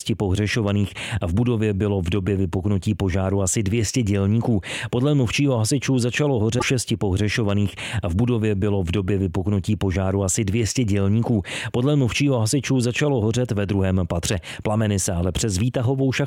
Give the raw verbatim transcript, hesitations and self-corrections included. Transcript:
šesti pohřešovaných. V budově bylo v době vypuknutí požáru asi dvě stě dělníků. Podle mluvčího hasičů začalo hořet šesti pohřešovaných. V budově bylo v době vypuknutí požáru asi dvě stě dělníků. Podle mluvčího hasičů začalo hořet ve druhém patře. Plameny se ale přes výtahovou šachtu